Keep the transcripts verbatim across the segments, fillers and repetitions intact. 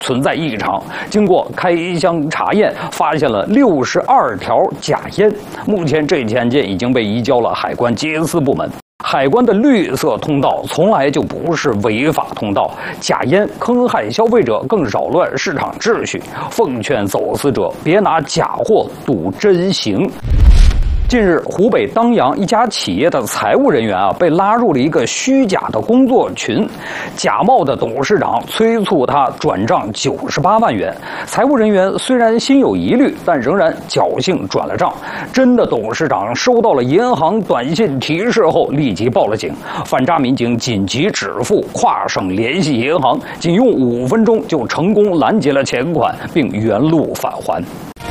存在异常。经过开箱查验，发现了六十二条假烟。目前这起案件已经被移交了海关缉私部门。海关的绿色通道从来就不是违法通道，假烟坑害消费者，更扰乱市场秩序。奉劝走私者别拿假货赌真行。近日，湖北当阳一家企业的财务人员啊，被拉入了一个虚假的工作群，假冒的董事长催促他转账九十八万元。财务人员虽然心有疑虑，但仍然侥幸转了账。真的董事长收到了银行短信提示后，立即报了警。反诈民警紧急止付，跨省联系银行，仅用五分钟就成功拦截了钱款，并原路返还。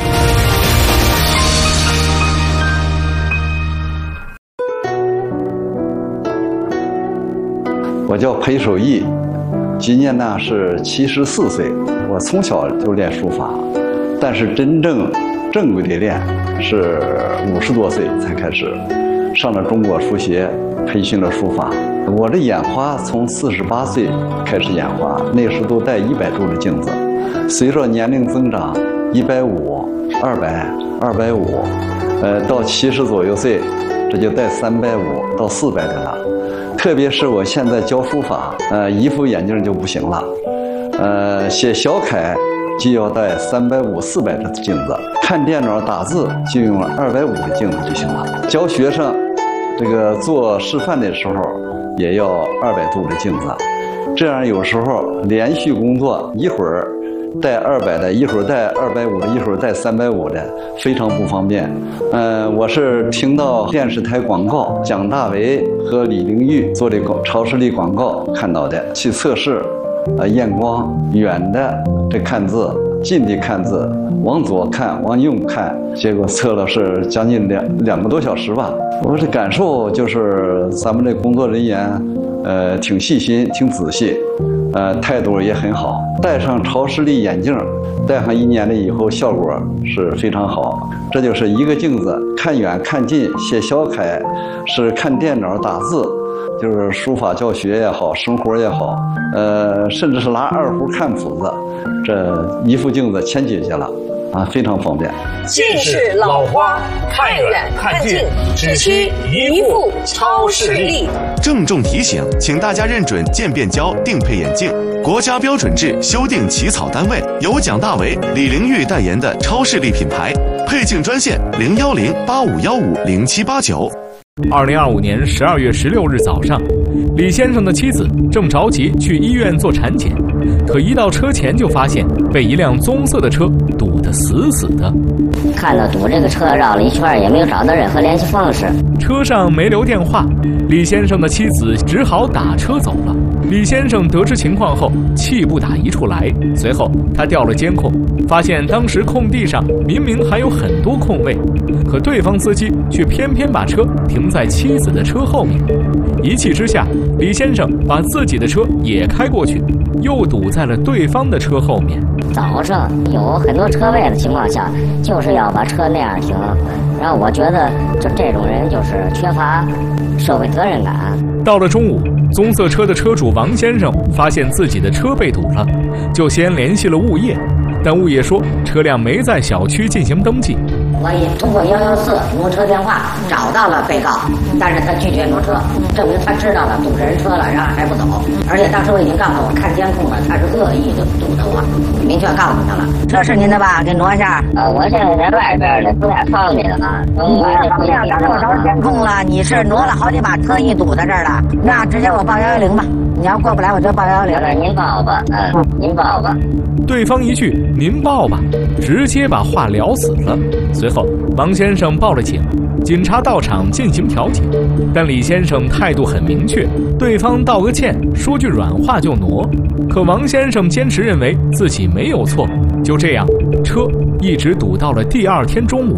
我叫裴守义，今年呢是七十四岁。我从小就练书法，但是真正正规的练是五十多岁才开始，上了中国书协，培训了书法。我的眼花从四十八岁开始眼花，那时都戴一百度的镜子，随着年龄增长，一百五、二百、二百五，呃，到七十左右岁，这就戴三百五到四百的了。特别是我现在教书法，呃，一副眼镜就不行了，呃，写小楷就要戴三百五、四百的镜子，看电脑打字就用二百五的镜子就行了。教学生，这个做示范的时候也要二百度的镜子，这样有时候连续工作，一会儿带二百的，一会儿带二百五的，一会儿带三百五的，非常不方便。嗯、呃，我是听到电视台广告，蒋大为和李玲玉做的超视力广告看到的，去测试，呃，验光，远的这看字，近的看字，往左看，往右看，结果测了是将近两两个多小时吧。我的感受就是咱们这工作人员，呃，挺细心，挺仔细。呃，态度也很好。戴上超视力眼镜，戴上一年了以后，效果是非常好。这就是一个镜子，看远看近，写小楷，是看电脑打字，就是书法教学也好，生活也好，呃，甚至是拿二胡看谱子，这一副镜子全解决了。啊，非常方便。 近视老花，看远看近，只需一副超视力。 郑重提醒，请大家认准渐变胶定配眼镜，国家标准制修订起草单位，由蒋大为、李玲玉代言的超视力品牌。配镜专线零幺零八五幺五零七八九。 二零二五年十二月十六日早上，李先生的妻子正着急去医院做产检，可一到车前就发现被一辆棕色的车堵得死死的。 看到堵这个车绕了一圈，也没有找到任何联系方式， 车上没留电话，李先生的妻子只好打车走了。李先生得知情况后，气不打一处来。随后他调了监控，发现当时空地上明明还有很多空位，可对方司机却偏偏把车停在妻子的车后面。一气之下，李先生把自己的车也开过去，又堵在了对方的车后面。 早上有很多车位的情况下，就是要把车那样停，然后我觉得这这种人就是缺乏社会责任感。 到了中午，棕色车的车主王先生发现自己的车被堵了，就先联系了物业，但物业说车辆没在小区进行登记。 我也通过一一四挪车电话找到了被告，但是他拒绝挪车，证明他知道了堵人车了，然后还不走。而且当时我已经告诉我看监控了，他是恶意的堵的我，明确告诉他了。车是您的吧？给挪一下。呃，我现在在外边的不太方便了啊。你方便，当时我找监控了，你是挪了好几把车，一堵在这儿了。那直接我报幺幺零吧。你要过不来，我就报幺幺零。您报吧，嗯，您报吧。 对方一句“您报吧”，直接把话聊死了。随后，王先生报了警，警察到场进行调解，但李先生态度很明确，对方道个歉，说句软话就挪。可王先生坚持认为自己没有错，就这样，车一直堵到了第二天中午。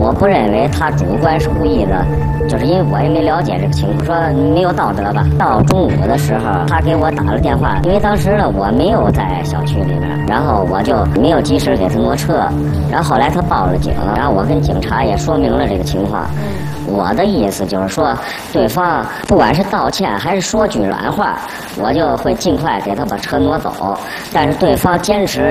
我不认为他主观是故意的，就是因为我也没了解这个情况，说没有道德吧。到中午的时候，他给我打了电话，因为当时呢我没有在小区里面，然后我就没有及时给他挪车，然后后来他报了警，然后我跟警察也说明了这个情况。我的意思就是说，对方不管是道歉还是说句软话，我就会尽快给他把车挪走。但是对方坚持